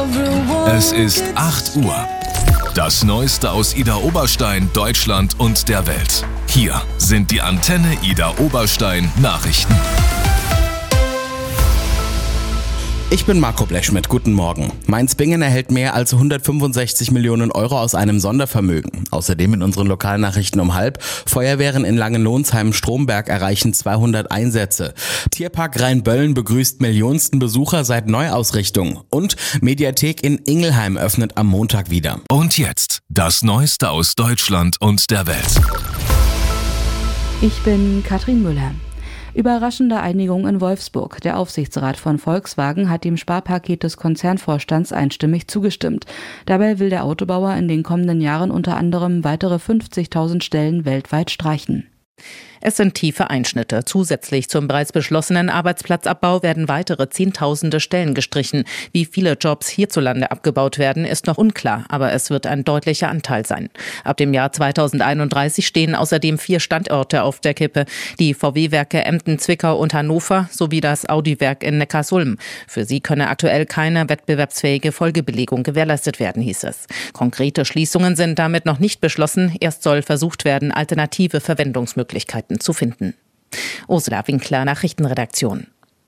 Es ist 8 Uhr. Das Neueste aus Ida Oberstein, Deutschland und der Welt. Hier sind die Antenne Ida Oberstein Nachrichten. Ich bin Marco Blechschmidt, guten Morgen. Mainz-Bingen erhält mehr als 165 Millionen Euro aus einem Sondervermögen. Außerdem in unseren Lokalnachrichten um 12:30. Feuerwehren in Langenlohnsheim-Stromberg erreichen 200 Einsätze. Tierpark Rheinböllen begrüßt millionsten Besucher seit Neuausrichtung. Und Mediathek in Ingelheim öffnet am Montag wieder. Und jetzt das Neueste aus Deutschland und der Welt. Ich bin Katrin Müller. Überraschende Einigung in Wolfsburg. Der Aufsichtsrat von Volkswagen hat dem Sparpaket des Konzernvorstands einstimmig zugestimmt. Dabei will der Autobauer in den kommenden Jahren unter anderem weitere 50.000 Stellen weltweit streichen. Es sind tiefe Einschnitte. Zusätzlich zum bereits beschlossenen Arbeitsplatzabbau werden weitere Zehntausende Stellen gestrichen. Wie viele Jobs hierzulande abgebaut werden, ist noch unklar, aber es wird ein deutlicher Anteil sein. Ab dem Jahr 2031 stehen außerdem 4 Standorte auf der Kippe. Die VW-Werke Emden, Zwickau und Hannover sowie das Audi-Werk in Neckarsulm. Für sie könne aktuell keine wettbewerbsfähige Folgebelegung gewährleistet werden, hieß es. Konkrete Schließungen sind damit noch nicht beschlossen. Erst soll versucht werden, alternative Verwendungsmöglichkeiten zu finden. Ursula Winkler, Nachrichtenredaktion.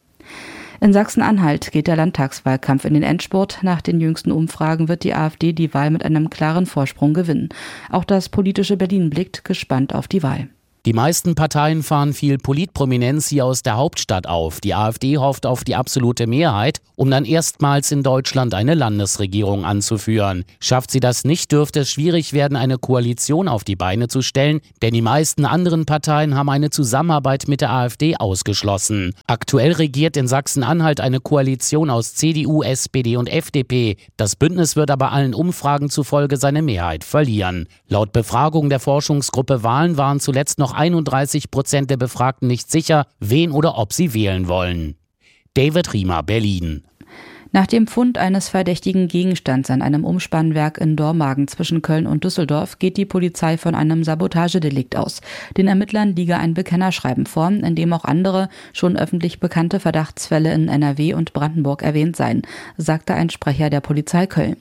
In Sachsen-Anhalt geht der Landtagswahlkampf in den Endspurt. Nach den jüngsten Umfragen wird die AfD die Wahl mit einem klaren Vorsprung gewinnen. Auch das politische Berlin blickt gespannt auf die Wahl. Die meisten Parteien fahren viel Politprominenz hier aus der Hauptstadt auf. Die AfD hofft auf die absolute Mehrheit, um dann erstmals in Deutschland eine Landesregierung anzuführen. Schafft sie das nicht, dürfte es schwierig werden, eine Koalition auf die Beine zu stellen, denn die meisten anderen Parteien haben eine Zusammenarbeit mit der AfD ausgeschlossen. Aktuell regiert in Sachsen-Anhalt eine Koalition aus CDU, SPD und FDP. Das Bündnis wird aber allen Umfragen zufolge seine Mehrheit verlieren. Laut Befragung der Forschungsgruppe Wahlen waren zuletzt noch 31% der Befragten nicht sicher, wen oder ob sie wählen wollen. David Riemer, Berlin. Nach dem Fund eines verdächtigen Gegenstands an einem Umspannwerk in Dormagen zwischen Köln und Düsseldorf geht die Polizei von einem Sabotagedelikt aus. Den Ermittlern liege ein Bekennerschreiben vor, in dem auch andere, schon öffentlich bekannte Verdachtsfälle in NRW und Brandenburg erwähnt seien, sagte ein Sprecher der Polizei Köln.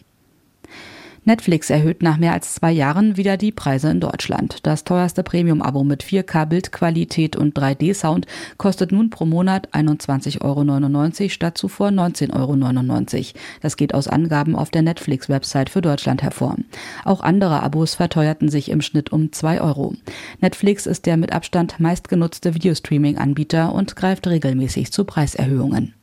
Netflix erhöht nach mehr als 2 Jahren wieder die Preise in Deutschland. Das teuerste Premium-Abo mit 4K-Bildqualität und 3D-Sound kostet nun pro Monat 21,99 € statt zuvor 19,99 €. Das geht aus Angaben auf der Netflix-Website für Deutschland hervor. Auch andere Abos verteuerten sich im Schnitt um 2 €. Netflix ist der mit Abstand meistgenutzte Videostreaming-Anbieter und greift regelmäßig zu Preiserhöhungen.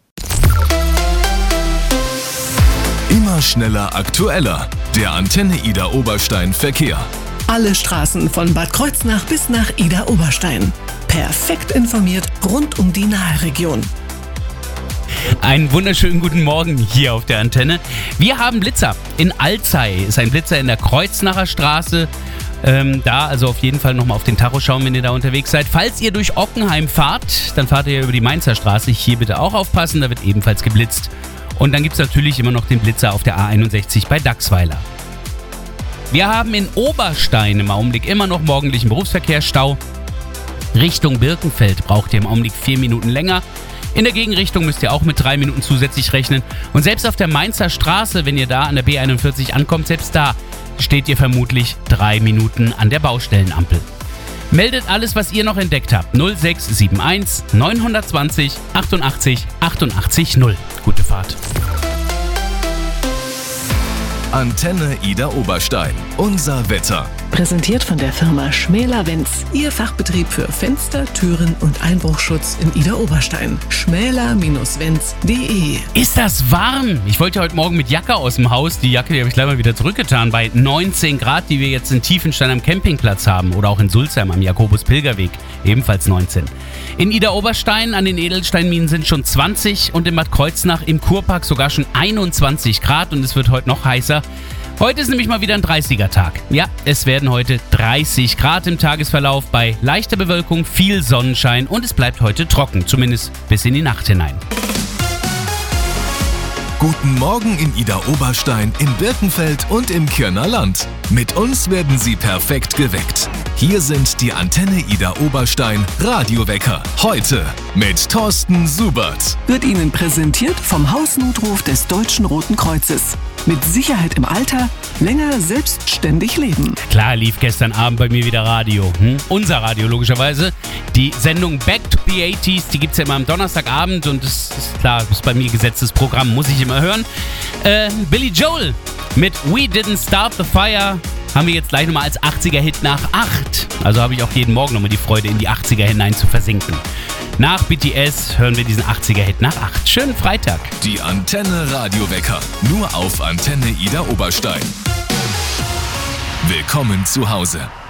Immer schneller, aktueller. Der Antenne Ida Oberstein Verkehr. Alle Straßen von Bad Kreuznach bis nach Ida Oberstein. Perfekt informiert rund um die Nahregion. Einen wunderschönen guten Morgen hier auf der Antenne. Wir haben Blitzer. In Alzey ist ein Blitzer in der Kreuznacher Straße. Da also auf jeden Fall nochmal auf den Tacho schauen, wenn ihr da unterwegs seid. Falls ihr durch Ockenheim fahrt, dann fahrt ihr über die Mainzer Straße. Hier bitte auch aufpassen, da wird ebenfalls geblitzt. Und dann gibt es natürlich immer noch den Blitzer auf der A61 bei Dachsweiler. Wir haben in Oberstein im Augenblick immer noch morgendlichen Berufsverkehrsstau. Richtung Birkenfeld braucht ihr im Augenblick 4 Minuten länger. In der Gegenrichtung müsst ihr auch mit 3 Minuten zusätzlich rechnen. Und selbst auf der Mainzer Straße, wenn ihr da an der B41 ankommt, selbst da steht ihr vermutlich 3 Minuten an der Baustellenampel. Meldet alles, was ihr noch entdeckt habt. 0671 920 88 88 0. Gute Fahrt. Antenne Ida Oberstein. Unser Wetter. Präsentiert von der Firma Schmäler-Wenz. Ihr Fachbetrieb für Fenster, Türen und Einbruchschutz in Ida Oberstein. schmäler-wenz.de. Ist das warm? Ich wollte heute Morgen mit Jacke aus dem Haus. Die Jacke, die habe ich gleich mal wieder zurückgetan. Bei 19 Grad, die wir jetzt in Tiefenstein am Campingplatz haben. Oder auch in Sulzheim am Jakobus-Pilgerweg. Ebenfalls 19. In Ida Oberstein an den Edelsteinminen sind schon 20. Und in Bad Kreuznach im Kurpark sogar schon 21 Grad. Und es wird heute noch heißer. Heute ist nämlich mal wieder ein 30er-Tag. Ja, es werden heute 30 Grad im Tagesverlauf bei leichter Bewölkung, viel Sonnenschein und es bleibt heute trocken, zumindest bis in die Nacht hinein. Guten Morgen in Idar-Oberstein, im Birkenfeld und im Kirner Land. Mit uns werden Sie perfekt geweckt. Hier sind die Antenne Idar-Oberstein Radiowecker. Heute mit Thorsten Subert. Wird Ihnen präsentiert vom Hausnotruf des Deutschen Roten Kreuzes. Mit Sicherheit im Alter, länger selbstständig leben. Klar lief gestern Abend bei mir wieder Radio. Unser Radio logischerweise. Die Sendung Back to the 80s, die gibt es ja immer am Donnerstagabend und das ist klar, das ist bei mir gesetztes Programm, muss ich immer hören. Billy Joel mit We Didn't Start the Fire haben wir jetzt gleich nochmal als 80er-Hit nach 8. Also habe ich auch jeden Morgen nochmal die Freude, in die 80er hinein zu versinken. Nach BTS hören wir diesen 80er-Hit nach 8. Schönen Freitag. Die Antenne Radiowecker. Nur auf Antenne Idar-Oberstein. Willkommen zu Hause.